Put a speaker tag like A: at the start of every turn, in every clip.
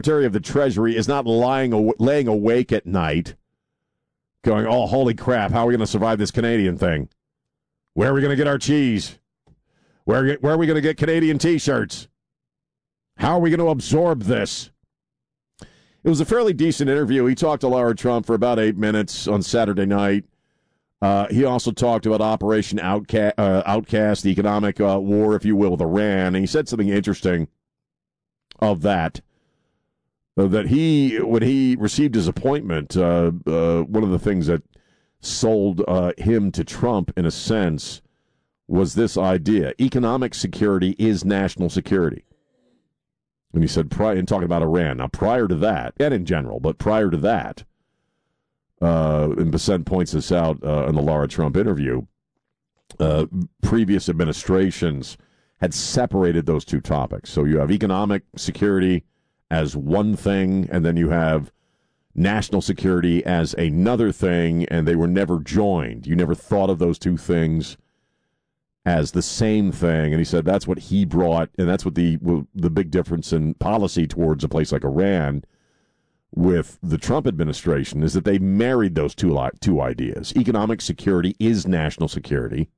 A: Secretary of the Treasury is not laying awake at night going, oh, holy crap, how are we going to survive this Canadian thing? Where are we going to get our cheese? Where are we going to get Canadian T-shirts? How are we going to absorb this? It was a fairly decent interview. He talked to Lara Trump for about 8 minutes on Saturday night. He also talked about Operation Outcast, the economic war, if you will, with Iran. And he said something interesting of that. That when he received his appointment, one of the things that sold him to Trump, in a sense, was this idea. Economic security is national security. And he said, in talking about Iran, now prior to that, and in general, but prior to that, and Bessent points this out in the Lara Trump interview, previous administrations had separated those two topics. So you have economic security as one thing, and then you have national security as another thing, and they were never joined. You never thought of those two things as the same thing. And he said that's what he brought, and that's what the big difference in policy towards a place like Iran with the Trump administration is that they married those two ideas. Economic security is national security.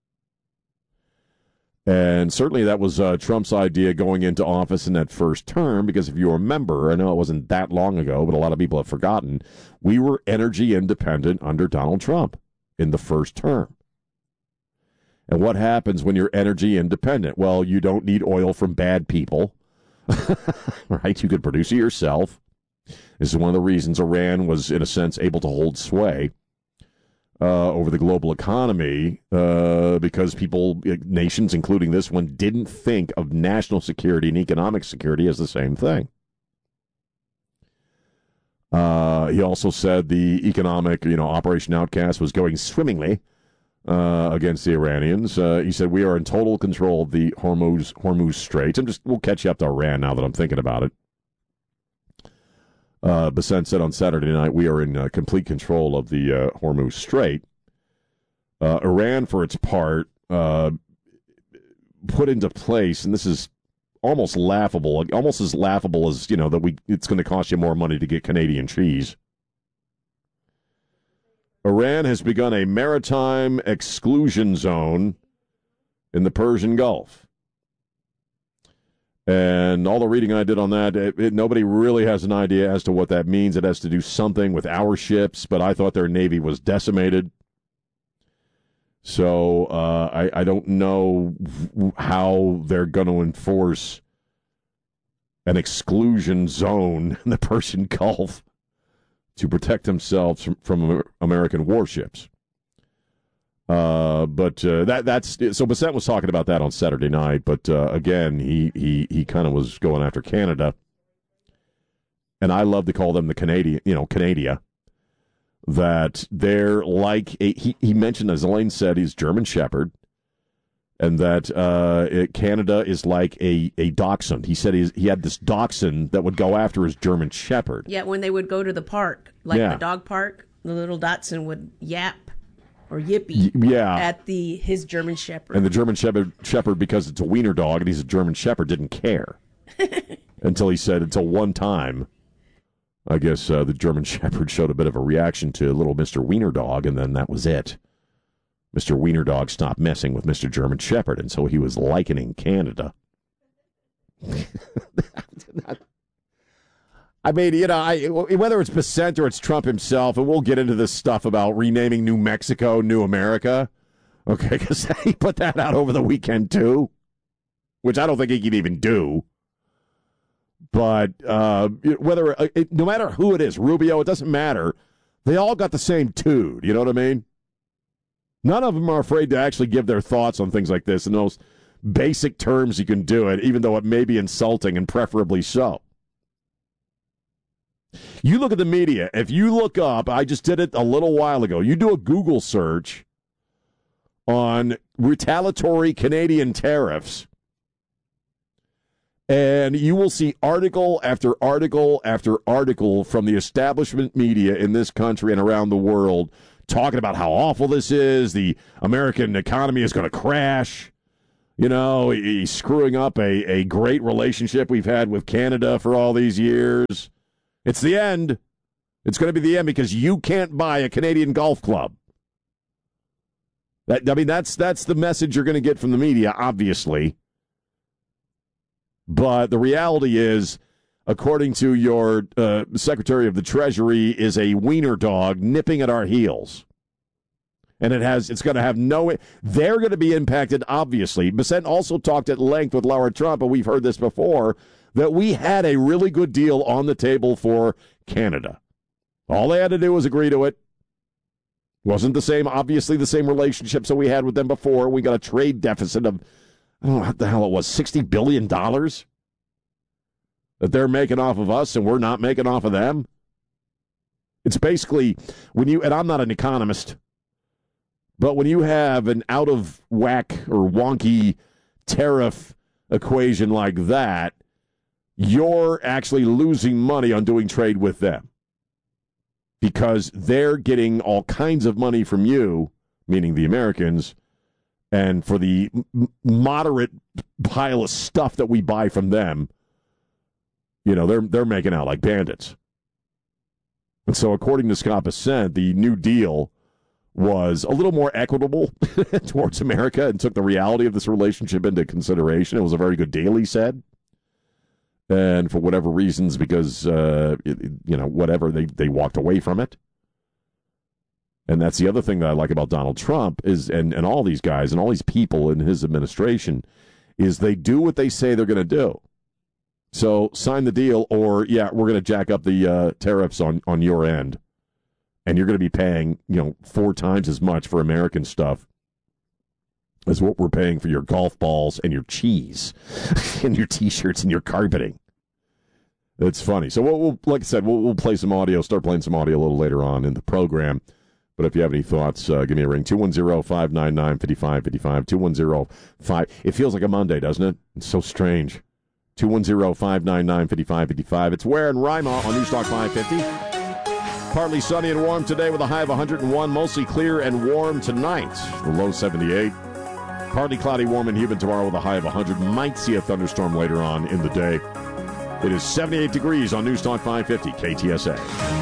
A: And certainly that was Trump's idea going into office in that first term, because if you remember, I know it wasn't that long ago, but a lot of people have forgotten, we were energy independent under Donald Trump in the first term. And what happens when you're energy independent? Well, you don't need oil from bad people, right? You could produce it yourself. This is one of the reasons Iran was, in a sense, able to hold sway over the global economy, because nations, including this one, didn't think of national security and economic security as the same thing. He also said the economic, Operation Outcast was going swimmingly against the Iranians. He said, we are in total control of the Hormuz Strait. We'll catch you up to Iran now that I'm thinking about it. Bessent said on Saturday night, we are in complete control of the Hormuz Strait. Iran, for its part, put into place, and this is almost laughable, almost as laughable as, that it's going to cost you more money to get Canadian cheese. Iran has begun a maritime exclusion zone in the Persian Gulf. And all the reading I did on that, nobody really has an idea as to what that means. It has to do something with our ships, but I thought their Navy was decimated. So I don't know how they're going to enforce an exclusion zone in the Persian Gulf to protect themselves from American warships. But that's so. Bessent was talking about that on Saturday night. But again, he kind of was going after Canada, and I love to call them the Canada. That they're like he mentioned, as Elaine said, he's German Shepherd, and that Canada is like a dachshund. He said he had this dachshund that would go after his German Shepherd.
B: Yeah, when they would go to the park, the dog park, the little dachshund would yap. Or yippee at his German Shepherd.
A: And the German Shepherd, because it's a wiener dog and he's a German Shepherd, didn't care. Until one time, I guess the German Shepherd showed a bit of a reaction to little Mr. Wiener Dog, and then that was it. Mr. Wiener Dog stopped messing with Mr. German Shepherd, and so he was likening Canada. I mean, whether it's Bessent or it's Trump himself, and we'll get into this stuff about renaming New Mexico New America, okay, because he put that out over the weekend too, which I don't think he can even do. But no matter who it is, Rubio, it doesn't matter. They all got the same dude, you know what I mean? None of them are afraid to actually give their thoughts on things like this in those basic terms you can do it, even though it may be insulting and preferably so. You look at the media. If you look up, I just did it a little while ago, you do a Google search on retaliatory Canadian tariffs, and you will see article after article after article from the establishment media in this country and around the world talking about how awful this is. The American economy is going to crash. You know, he's screwing up a great relationship we've had with Canada for all these years. It's the end. It's going to be the end because you can't buy a Canadian golf club. That's the message you're going to get from the media, obviously. But the reality is, according to your Secretary of the Treasury, is a wiener dog nipping at our heels. And it's going to have they're going to be impacted, obviously. Bissett also talked at length with Laura Trump, and we've heard this before, that we had a really good deal on the table for Canada. All they had to do was agree to it. Wasn't obviously the same relationships that we had with them before. We got a trade deficit of, I don't know what the hell it was, $60 billion that they're making off of us and we're not making off of them. It's basically, and I'm not an economist, but when you have an out of whack or wonky tariff equation like that, you're actually losing money on doing trade with them because they're getting all kinds of money from you, meaning the Americans, and for the moderate pile of stuff that we buy from them, they're making out like bandits. And so according to Scott Bissett, the New Deal was a little more equitable towards America and took the reality of this relationship into consideration. It was a very good deal, he said. And for whatever reasons, because, whatever, they walked away from it. And that's the other thing that I like about Donald Trump is, and all these guys and all these people in his administration, is they do what they say they're going to do. So sign the deal or, we're going to jack up the tariffs on your end. And you're going to be paying, 4 times as much for American stuff as what we're paying for your golf balls and your cheese and your T-shirts and your carpeting. It's funny. So we'll like I said, we'll play some audio, start playing some audio a little later on in the program. But if you have any thoughts, give me a ring, 210-599-5555, 210-5. It feels like a Monday, doesn't it? It's so strange. 210-599-5555. It's Ware and Rima on Newstalk 550. Partly sunny and warm today with a high of 101. Mostly clear and warm tonight. The low 78. Partly cloudy, warm, and humid tomorrow with a high of 100. Might see a thunderstorm later on in the day. It is 78 degrees on Newstalk 550 KTSA.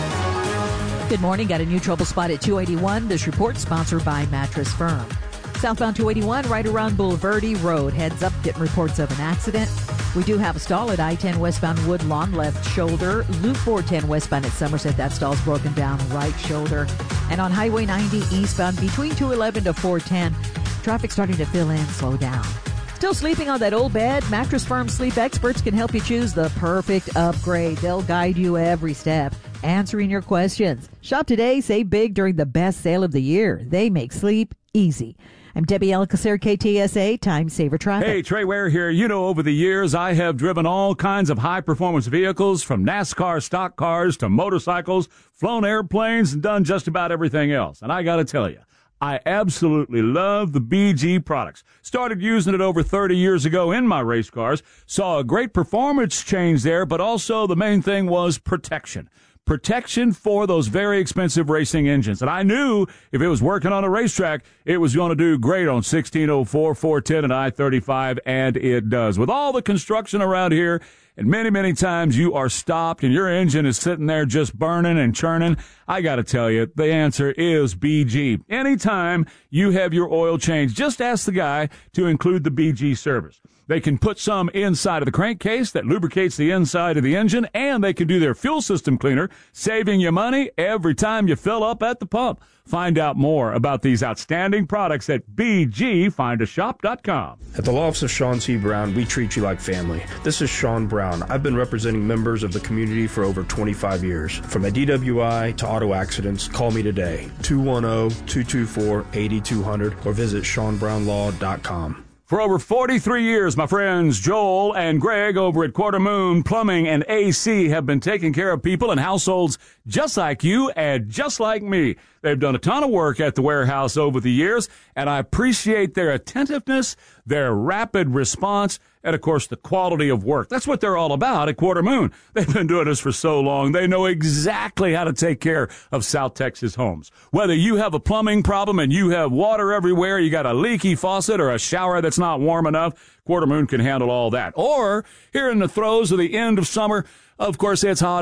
C: Good morning. Got a new trouble spot at 281. This report sponsored by Mattress Firm. Southbound 281 right around Boulevardy Road. Heads up, getting reports of an accident. We do have a stall at I-10 westbound Woodlawn, left shoulder. Loop 410 westbound at Somerset. That stall's broken down, right shoulder. And on Highway 90 eastbound between 211 to 410, traffic starting to fill in, slow down. Still sleeping on that old bed? Mattress Firm sleep experts can help you choose the perfect upgrade. They'll guide you every step, answering your questions. Shop today, save big during the best sale of the year. They make sleep easy. I'm Debbie Alcacer, KTSA, Time Saver Traffic.
D: Hey, Trey Ware here. Over the years, I have driven all kinds of high-performance vehicles, from NASCAR stock cars to motorcycles, flown airplanes, and done just about everything else. And I got to tell you, I absolutely love the BG products. Started using it over 30 years ago in my race cars. Saw a great performance change there, but also the main thing was protection. Protection for those very expensive racing engines. And I knew if it was working on a racetrack, it was going to do great on 1604, 410, and I-35, and it does. With all the construction around here, and many, many times you are stopped and your engine is sitting there just burning and churning, I got to tell you, the answer is BG. Anytime you have your oil change, just ask the guy to include the BG service. They can put some inside of the crankcase that lubricates the inside of the engine, and they can do their fuel system cleaner, saving you money every time you fill up at the pump. Find out more about these outstanding products at bgfindashop.com.
E: At the Law Office of Sean C. Brown, we treat you like family. This is Sean Brown. I've been representing members of the community for over 25 years. From a DWI to auto accidents, call me today, 210-224-8200, or visit SeanBrownLaw.com.
D: For over 43 years, my friends Joel and Greg over at Quarter Moon Plumbing and AC have been taking care of people and households just like you and just like me. They've done a ton of work at the warehouse over the years, and I appreciate their attentiveness, their rapid response, And, of course, the quality of work. That's what they're all about at Quarter Moon. They've been doing this for so long. They know exactly how to take care of South Texas homes. Whether you have a plumbing problem and you have water everywhere, you got a leaky faucet or a shower that's not warm enough, Quarter Moon can handle all that. Or, here in the throes of the end of summer, of course, it's hot